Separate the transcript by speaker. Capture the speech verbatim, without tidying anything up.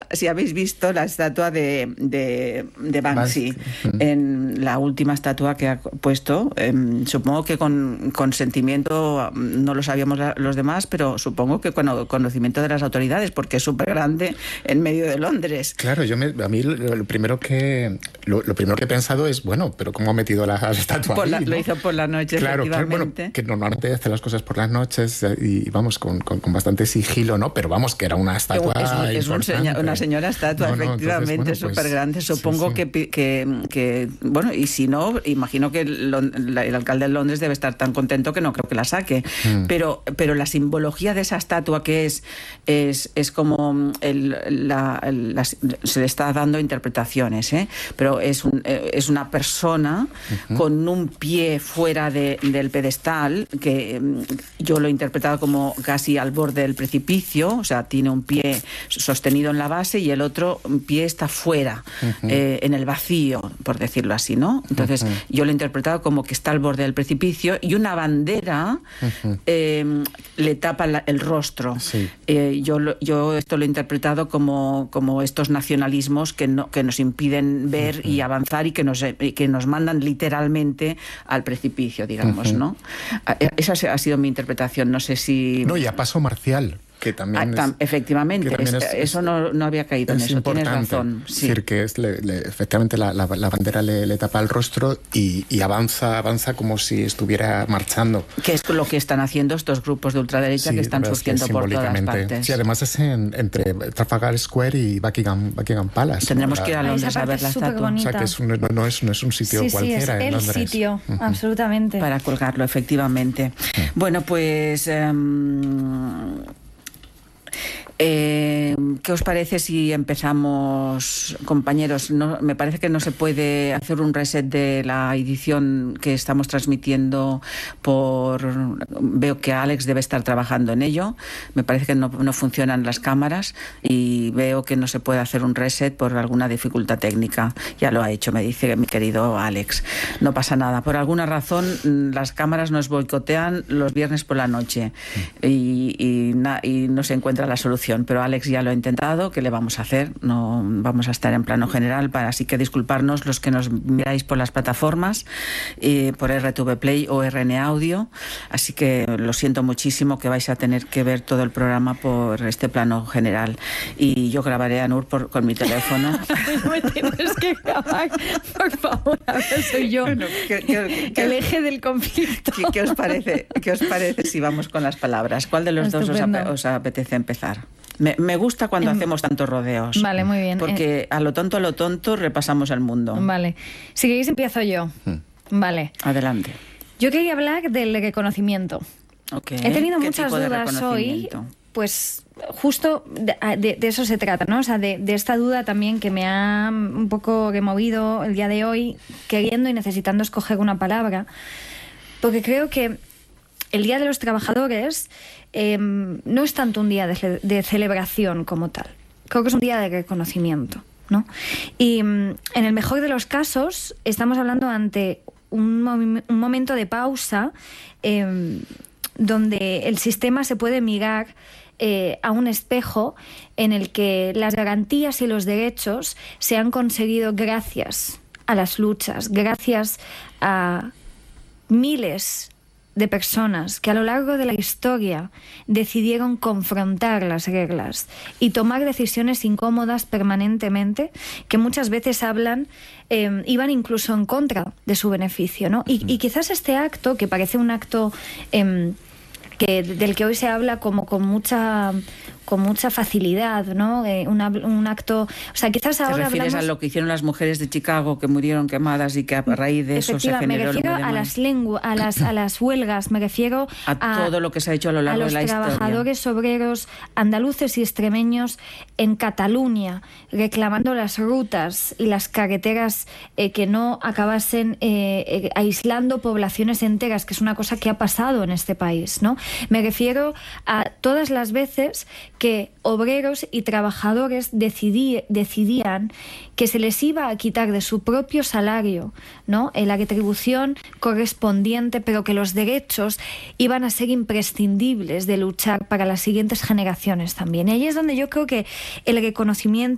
Speaker 1: si habéis visto la estatua de, de, de Banksy, en la última estatua que ha puesto. Eh, supongo que con consentimiento, no lo sabíamos los demás, pero supongo que con conocimiento de las autoridades, porque es súper grande en medio de Londres.
Speaker 2: Claro, yo me, a mí lo, lo primero que lo, lo primero que he pensado es, bueno, pero ¿cómo ha metido la, la estatua
Speaker 1: por
Speaker 2: ahí,
Speaker 1: la,
Speaker 2: ¿no?
Speaker 1: Lo hizo por la noche,
Speaker 2: claro,
Speaker 1: efectivamente.
Speaker 2: Claro, bueno, que normalmente hace las cosas por las noches y vamos, con, con, con bastante sigilo, ¿no? Pero vamos, que era una estatua
Speaker 1: es, un, es un señor, una señora estatua, no, no, efectivamente, entonces, bueno, súper pues, grande. Supongo sí, sí. Que, que, que, bueno, y si no, imagino que el, el alcalde de Londres debe estar tan contento que no creo que la saque. Mm. Pero, pero la simbología de esa estatua que es, es, es como el, la, la, se le está dando interpretaciones, ¿eh? Pero es, un, es una persona uh-huh. con un pie fuera de, del pedestal, que yo lo he interpretado como casi al borde del precipicio, o sea, tiene un pie sostenido en la base y el otro pie está fuera, uh-huh. eh, en el vacío, por decirlo así, ¿no? Entonces, uh-huh. yo lo he interpretado como que está al borde del precipicio y una bandera uh-huh. eh, le tapa la, el rostro. Sí. Eh, yo, yo esto lo he interpretado como, como estos nacionalismos que, no, que nos impiden ver uh-huh. y avanzar y que nos, que nos mandan literalmente al precipicio, digamos, uh-huh. ¿no? Esa ha sido mi interpretación, no sé si...
Speaker 2: No, y a paso marcial. Que también
Speaker 1: ah,
Speaker 2: es,
Speaker 1: efectivamente,
Speaker 2: que también es,
Speaker 1: eso no, no había caído en eso,
Speaker 2: importante.
Speaker 1: Tienes razón. Sí.
Speaker 2: Es decir, que es, le, le, efectivamente la, la, la bandera le, le tapa el rostro y, y avanza avanza como si estuviera marchando.
Speaker 1: Que es lo que están haciendo estos grupos de ultraderecha sí, que están surgiendo que por todas partes.
Speaker 2: Sí, además es en, entre Trafalgar Square y Buckingham, Buckingham Palace.
Speaker 1: Tendremos
Speaker 2: ¿no?
Speaker 1: que ir a Londres a ver la estatua.
Speaker 2: O sea, que es un, no, no, es, no es un sitio
Speaker 3: sí,
Speaker 2: cualquiera
Speaker 3: sí, es
Speaker 2: en
Speaker 3: el
Speaker 2: Londres.
Speaker 3: sitio, uh-huh. absolutamente.
Speaker 1: Para colgarlo, efectivamente. Uh-huh. Bueno, pues... Um, Eh, ¿Qué os parece si empezamos, compañeros? No, me parece que no se puede hacer un reset de la edición que estamos transmitiendo por... Veo que Alex debe estar trabajando en ello. Me parece que no, no funcionan las cámaras y veo que no se puede hacer un reset por alguna dificultad técnica. Ya lo ha hecho, me dice mi querido Alex. No pasa nada. Por alguna razón las cámaras nos boicotean los viernes por la noche y, y, na, y no se encuentra la solución. Pero Alex ya lo ha intentado, ¿qué le vamos a hacer? No vamos a estar en plano general, para así que disculparnos los que nos miráis por las plataformas, eh, por R T V Play o R N Audio, así que lo siento muchísimo que vais a tener que ver todo el programa por este plano general. Y yo grabaré a Nur por, con mi teléfono.
Speaker 3: No me tienes que grabar, por favor, ahora soy yo. Bueno, ¿qué, qué, qué, el eje del conflicto.
Speaker 1: ¿Qué, qué, os parece, ¿Qué os parece si vamos con las palabras? ¿Cuál de los Estupendo. dos os, os apetece empezar? Me, me gusta cuando eh, hacemos tantos rodeos.
Speaker 3: Vale, muy bien.
Speaker 1: Porque eh, a lo tonto, a lo tonto, repasamos el mundo.
Speaker 3: Vale. Si queréis, empiezo yo. Hmm. Vale.
Speaker 1: Adelante.
Speaker 3: Yo quería hablar del reconocimiento.
Speaker 1: Okay.
Speaker 3: He tenido
Speaker 1: ¿Qué
Speaker 3: muchas
Speaker 1: tipo de
Speaker 3: dudas hoy. Pues justo de, de, de eso se trata, ¿no? O sea, de, de esta duda también que me ha un poco removido el día de hoy, queriendo y necesitando escoger una palabra. Porque creo que el Día de los Trabajadores eh, no es tanto un día de, de celebración como tal. Creo que es un día de reconocimiento, ¿no? Y en el mejor de los casos estamos hablando ante un, mom- un momento de pausa eh, donde el sistema se puede mirar eh, a un espejo en el que las garantías y los derechos se han conseguido gracias a las luchas, gracias a miles de personas que a lo largo de la historia decidieron confrontar las reglas y tomar decisiones incómodas permanentemente, que muchas veces hablan, eh, iban incluso en contra de su beneficio, ¿no? Y, y quizás este acto, que parece un acto eh, que, del que hoy se habla como con mucha... con mucha facilidad, ¿no? Eh, una, un acto... O sea, quizás ahora
Speaker 1: ¿Te refieres
Speaker 3: hablamos...
Speaker 1: a lo que hicieron las mujeres de Chicago que murieron quemadas y que a raíz de eso se generó
Speaker 3: me refiero
Speaker 1: el
Speaker 3: a las lenguas, a las, a las huelgas, me refiero
Speaker 1: a, a todo lo que se ha hecho a lo largo
Speaker 3: a
Speaker 1: de la historia.
Speaker 3: A los trabajadores obreros andaluces y extremeños en Cataluña, reclamando las rutas y las carreteras eh, que no acabasen eh, eh, aislando poblaciones enteras, que es una cosa que ha pasado en este país, ¿no? Me refiero a todas las veces que obreros y trabajadores decidí, decidían que se les iba a quitar de su propio salario, ¿no?, la retribución correspondiente, pero que los derechos iban a ser imprescindibles de luchar para las siguientes generaciones también. Y ahí es donde yo creo que el reconocimiento